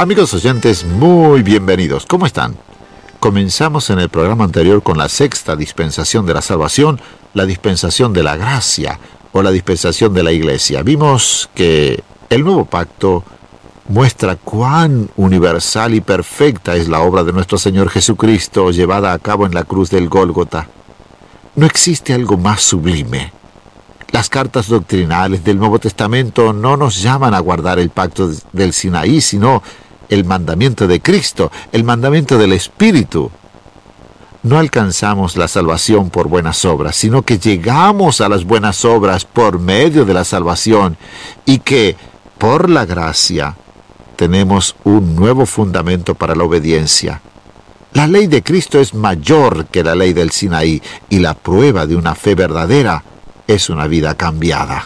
Amigos oyentes, muy bienvenidos. ¿Cómo están? Comenzamos en el programa anterior con la sexta dispensación de la salvación, la dispensación de la gracia o la dispensación de la iglesia. Vimos que el nuevo pacto muestra cuán universal y perfecta es la obra de nuestro Señor Jesucristo llevada a cabo en la cruz del Gólgota. No existe algo más sublime. Las cartas doctrinales del Nuevo Testamento no nos llaman a guardar el pacto del Sinaí, sino el mandamiento de Cristo, el mandamiento del Espíritu. No alcanzamos la salvación por buenas obras, sino que llegamos a las buenas obras por medio de la salvación y que, por la gracia, tenemos un nuevo fundamento para la obediencia. La ley de Cristo es mayor que la ley del Sinaí y la prueba de una fe verdadera es una vida cambiada.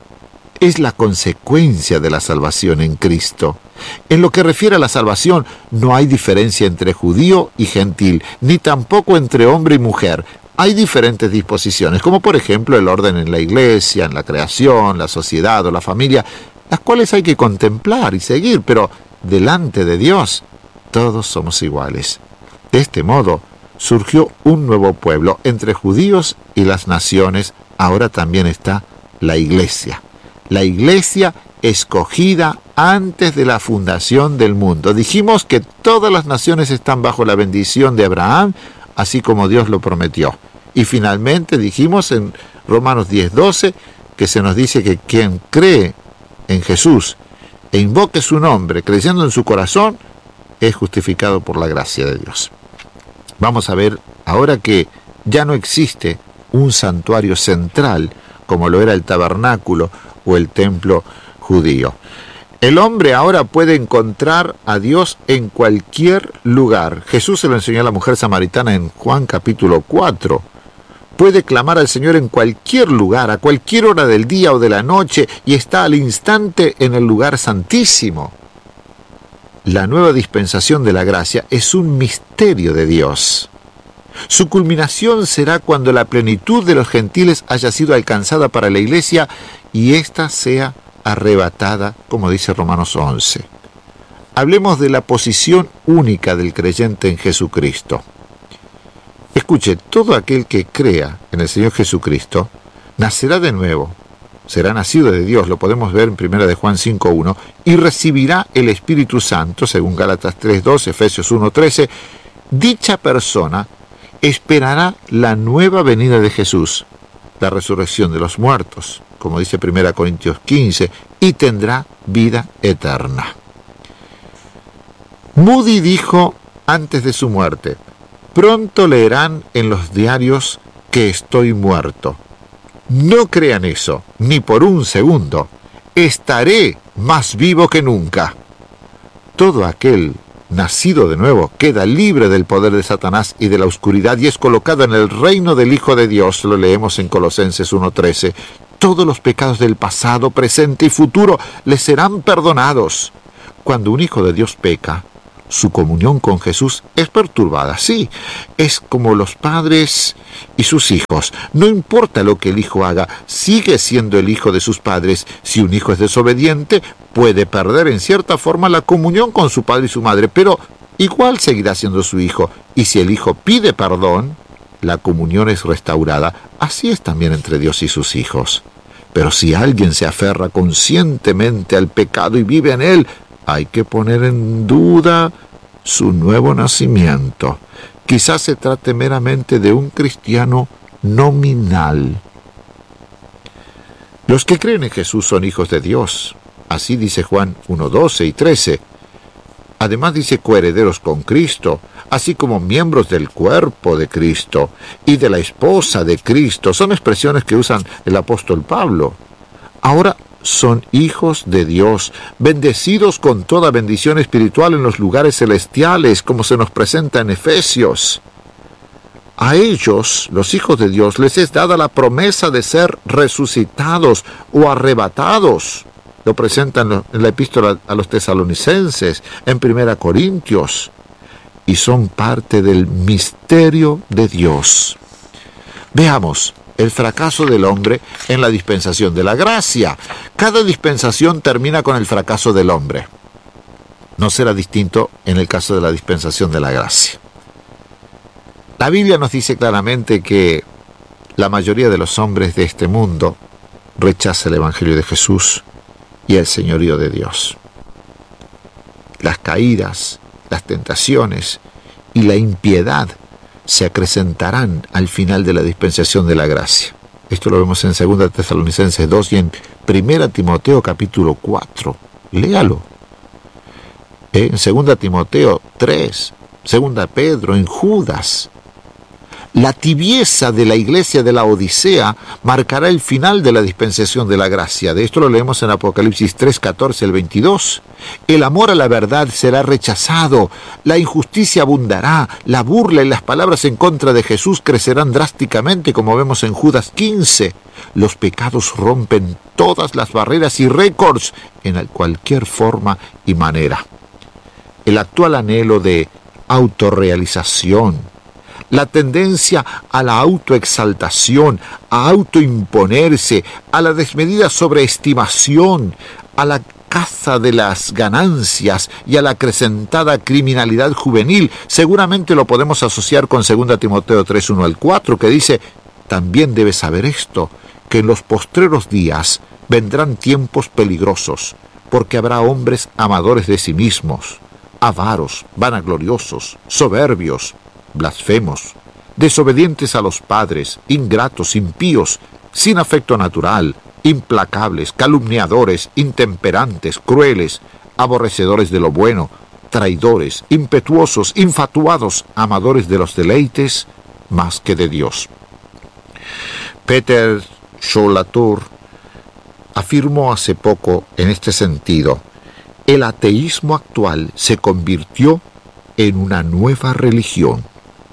Es la consecuencia de la salvación en Cristo. En lo que refiere a la salvación, no hay diferencia entre judío y gentil, ni tampoco entre hombre y mujer. Hay diferentes disposiciones, como por ejemplo el orden en la iglesia, en la creación, la sociedad o la familia, las cuales hay que contemplar y seguir, pero delante de Dios todos somos iguales. De este modo, surgió un nuevo pueblo entre judíos y las naciones. Ahora también está la iglesia. La iglesia escogida antes de la fundación del mundo. Dijimos que todas las naciones están bajo la bendición de Abraham, así como Dios lo prometió. Y finalmente dijimos en Romanos 10:12 que se nos dice que quien cree en Jesús e invoque su nombre creyendo en su corazón es justificado por la gracia de Dios. Vamos a ver ahora que ya no existe un santuario central como lo era el tabernáculo o el templo judío. El hombre ahora puede encontrar a Dios en cualquier lugar. Jesús se lo enseñó a la mujer samaritana en Juan capítulo 4. Puede clamar al Señor en cualquier lugar, a cualquier hora del día o de la noche, y está al instante en el lugar santísimo. La nueva dispensación de la gracia es un misterio de Dios. Su culminación será cuando la plenitud de los gentiles haya sido alcanzada para la iglesia y ésta sea arrebatada, como dice Romanos 11. Hablemos de la posición única del creyente en Jesucristo. Escuche, todo aquel que crea en el Señor Jesucristo nacerá de nuevo, será nacido de Dios, lo podemos ver en 1 de Juan 5:1, y recibirá el Espíritu Santo, según Gálatas 3:2, Efesios 1:13. Dicha persona esperará la nueva venida de Jesús, la resurrección de los muertos, como dice 1 Corintios 15, y tendrá vida eterna. Moody dijo antes de su muerte: pronto leerán en los diarios que estoy muerto. No crean eso, ni por un segundo. Estaré más vivo que nunca. Todo aquel nacido de nuevo queda libre del poder de Satanás y de la oscuridad y es colocado en el reino del Hijo de Dios. Lo leemos en Colosenses 1:13. Todos los pecados del pasado, presente y futuro les serán perdonados. Cuando un hijo de Dios peca, su comunión con Jesús es perturbada. Sí, es como los padres y sus hijos. No importa lo que el hijo haga, sigue siendo el hijo de sus padres. Si un hijo es desobediente, puede perder en cierta forma la comunión con su padre y su madre, pero igual seguirá siendo su hijo. Y si el hijo pide perdón, la comunión es restaurada. Así es también entre Dios y sus hijos. Pero si alguien se aferra conscientemente al pecado y vive en él, hay que poner en duda su nuevo nacimiento. Quizás se trate meramente de un cristiano nominal. Los que creen en Jesús son hijos de Dios. Así dice Juan 1:12 y 13. Además dice coherederos con Cristo, así como miembros del cuerpo de Cristo y de la esposa de Cristo. Son expresiones que usan el apóstol Pablo. Ahora son hijos de Dios, bendecidos con toda bendición espiritual en los lugares celestiales, como se nos presenta en Efesios. A ellos, los hijos de Dios, les es dada la promesa de ser resucitados o arrebatados. Lo presentan en la epístola a los tesalonicenses, en 1 Corintios, y son parte del misterio de Dios. Veamos el fracaso del hombre en la dispensación de la gracia. Cada dispensación termina con el fracaso del hombre. No será distinto en el caso de la dispensación de la gracia. La Biblia nos dice claramente que la mayoría de los hombres de este mundo rechaza el Evangelio de Jesús y el señorío de Dios. Las caídas, las tentaciones y la impiedad se acrecentarán al final de la dispensación de la gracia. Esto lo vemos en 2 Tesalonicenses 2 y en 1 Timoteo capítulo 4. Léalo. En 2 Timoteo 3, 2 Pedro, en Judas. La tibieza de la iglesia de la Odisea marcará el final de la dispensación de la gracia. De esto lo leemos en Apocalipsis 3, 14 al 22. El amor a la verdad será rechazado, la injusticia abundará, la burla y las palabras en contra de Jesús crecerán drásticamente, como vemos en Judas 15. Los pecados rompen todas las barreras y récords en cualquier forma y manera. El actual anhelo de autorrealización, la tendencia a la autoexaltación, a autoimponerse, a la desmedida sobreestimación, a la caza de las ganancias y a la acrecentada criminalidad juvenil, seguramente lo podemos asociar con 2 Timoteo 3, 1 al 4, que dice: también debes saber esto, que en los postreros días vendrán tiempos peligrosos, porque habrá hombres amadores de sí mismos, avaros, vanagloriosos, soberbios, blasfemos, desobedientes a los padres, ingratos, impíos, sin afecto natural, implacables, calumniadores, intemperantes, crueles, aborrecedores de lo bueno, traidores, impetuosos, infatuados, amadores de los deleites más que de Dios. Peter Schollatur afirmó hace poco en este sentido: el ateísmo actual se convirtió en una nueva religión.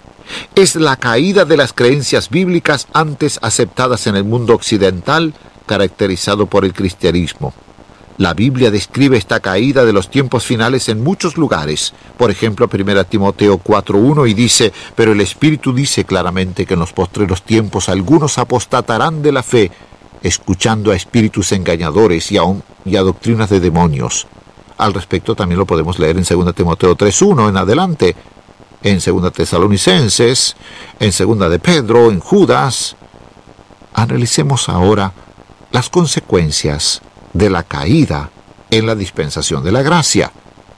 Es la caída de las creencias bíblicas antes aceptadas en el mundo occidental, caracterizado por el cristianismo. La Biblia describe esta caída de los tiempos finales en muchos lugares. Por ejemplo, 1 Timoteo 4:1, y dice: pero el Espíritu dice claramente que en los postreros tiempos algunos apostatarán de la fe, escuchando a espíritus engañadores y a doctrinas de demonios. Al respecto también lo podemos leer en 2 Timoteo 3:1 en adelante, en 2 Tesalonicenses, en 2 de Pedro, en Judas. Analicemos ahora las consecuencias de la caída en la dispensación de la gracia.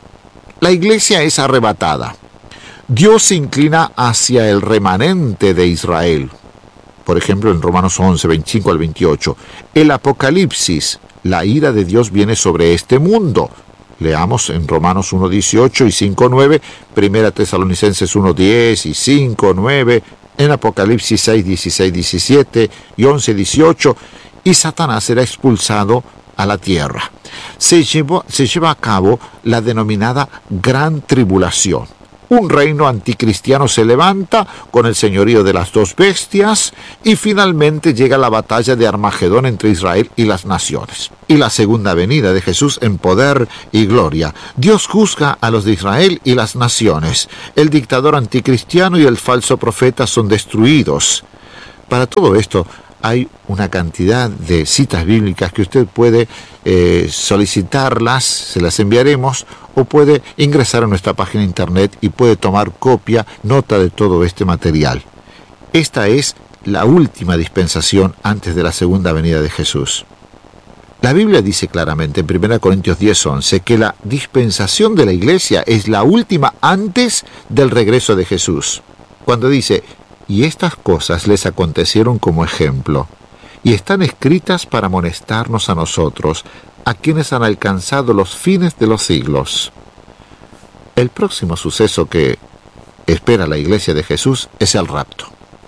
La iglesia es arrebatada. Dios se inclina hacia el remanente de Israel. Por ejemplo, en Romanos 11, 25 al 28. El Apocalipsis, la ira de Dios viene sobre este mundo. Leamos en Romanos 1:18 y 5:9, 1 Tesalonicenses 1:10 y 5:9, en Apocalipsis 6:16, 17 y 11:18, y Satanás será expulsado a la tierra. Se lleva a cabo la denominada Gran Tribulación. Un reino anticristiano se levanta con el señorío de las dos bestias y finalmente llega la batalla de Armagedón entre Israel y las naciones. Y la segunda venida de Jesús en poder y gloria. Dios juzga a los de Israel y las naciones. El dictador anticristiano y el falso profeta son destruidos. Para todo esto hay una cantidad de citas bíblicas que usted puede solicitarlas, se las enviaremos, o puede ingresar a nuestra página de internet y puede tomar copia, nota de todo este material. Esta es la última dispensación antes de la segunda venida de Jesús. La Biblia dice claramente en 1 Corintios 10:11 que la dispensación de la iglesia es la última antes del regreso de Jesús. Cuando dice: y estas cosas les acontecieron como ejemplo, y están escritas para amonestarnos a nosotros, a quienes han alcanzado los fines de los siglos. El próximo suceso que espera la iglesia de Jesús es el rapto.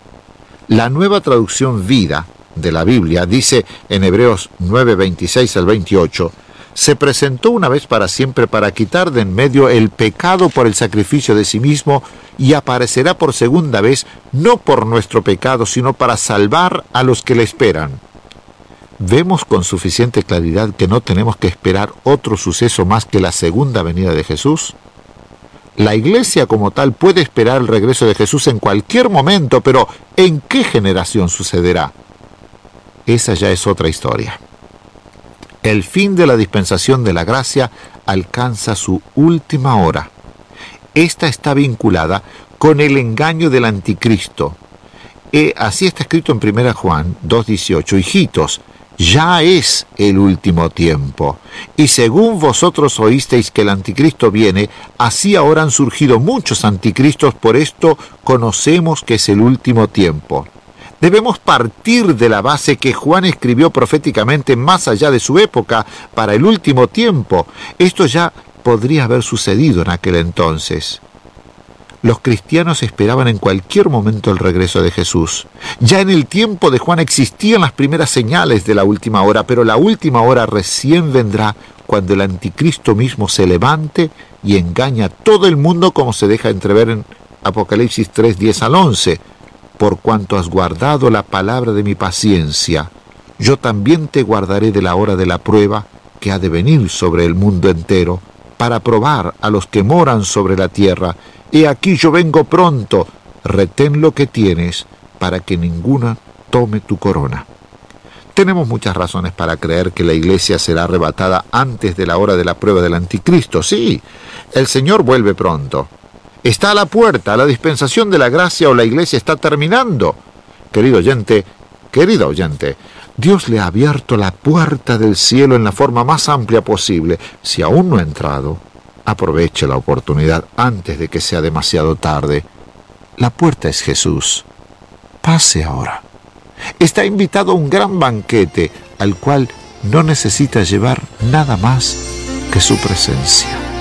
La Nueva Traducción Vida de la Biblia dice en Hebreos 9:26 al 28, se presentó una vez para siempre para quitar de en medio el pecado por el sacrificio de sí mismo, y aparecerá por segunda vez, no por nuestro pecado, sino para salvar a los que le esperan. Vemos con suficiente claridad que no tenemos que esperar otro suceso más que la segunda venida de Jesús. La iglesia como tal puede esperar el regreso de Jesús en cualquier momento, pero ¿en qué generación sucederá? Esa ya es otra historia. El fin de la dispensación de la gracia alcanza su última hora. Esta está vinculada con el engaño del anticristo. Así está escrito en 1 Juan 2:18. Hijitos, ya es el último tiempo. Y según vosotros oísteis que el anticristo viene, así ahora han surgido muchos anticristos, por esto conocemos que es el último tiempo. Debemos partir de la base que Juan escribió proféticamente más allá de su época, para el último tiempo. Esto ya podría haber sucedido en aquel entonces. Los cristianos esperaban en cualquier momento el regreso de Jesús. Ya en el tiempo de Juan existían las primeras señales de la última hora, pero la última hora recién vendrá cuando el anticristo mismo se levante y engaña a todo el mundo, como se deja entrever en Apocalipsis 3:10 al 11. Por cuanto has guardado la palabra de mi paciencia, yo también te guardaré de la hora de la prueba que ha de venir sobre el mundo entero, para probar a los que moran sobre la tierra. He aquí yo vengo pronto, retén lo que tienes, para que ninguna tome tu corona. Tenemos muchas razones para creer que la iglesia será arrebatada antes de la hora de la prueba del anticristo. Sí, el Señor vuelve pronto. Está a la puerta, la dispensación de la gracia o la iglesia está terminando. Querido oyente, Dios le ha abierto la puerta del cielo en la forma más amplia posible. Si aún no ha entrado, aproveche la oportunidad antes de que sea demasiado tarde. La puerta es Jesús. Pase ahora. Está invitado a un gran banquete al cual no necesita llevar nada más que su presencia.